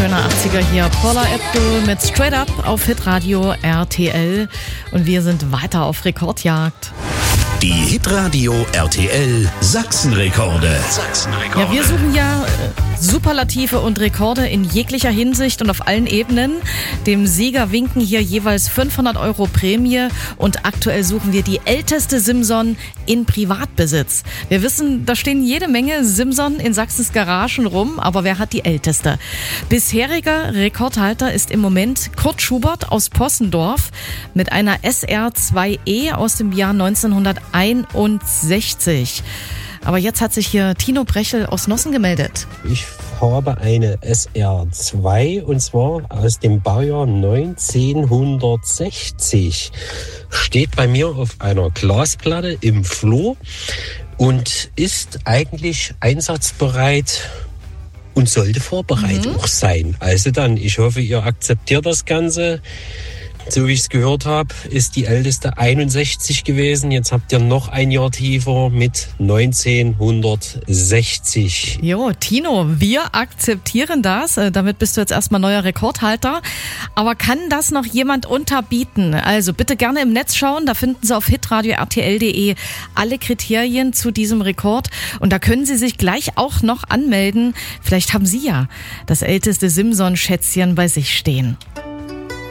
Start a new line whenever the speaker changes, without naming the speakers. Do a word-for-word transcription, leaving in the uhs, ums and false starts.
schöner achtziger hier. Paula Abdul mit Straight Up auf Hitradio R T L. Und wir sind weiter auf Rekordjagd.
Die Hitradio R T L Sachsenrekorde. Sachsenrekorde.
Ja, wir suchen ja Superlative und Rekorde in jeglicher Hinsicht und auf allen Ebenen. Dem Sieger winken hier jeweils fünfhundert Euro Prämie und aktuell suchen wir die älteste Simson in Privatbesitz. Wir wissen, da stehen jede Menge Simson in Sachsens Garagen rum, aber wer hat die älteste? Bisheriger Rekordhalter ist im Moment Kurt Schubert aus Possendorf mit einer S R zwei E aus dem Jahr neunzehnhunderteinundsechzig. Aber jetzt hat sich hier Tino Brechel aus Nossen gemeldet.
Ich habe eine S R zwei und zwar aus dem Baujahr neunzehnhundertsechzig. Steht bei mir auf einer Glasplatte im Flur und ist eigentlich einsatzbereit und sollte vorbereitet mhm. auch sein. Also dann, ich hoffe, ihr akzeptiert das Ganze. So wie ich es gehört habe, ist die älteste einundsechzig gewesen. Jetzt habt ihr noch ein Jahr tiefer mit neunzehnhundertsechzig.
Jo, Tino, wir akzeptieren das. Damit bist du jetzt erstmal neuer Rekordhalter. Aber kann das noch jemand unterbieten? Also bitte gerne im Netz schauen. Da finden Sie auf hitradio r t l punkt d e alle Kriterien zu diesem Rekord. Und da können Sie sich gleich auch noch anmelden. Vielleicht haben Sie ja das älteste Simson-Schätzchen bei sich stehen.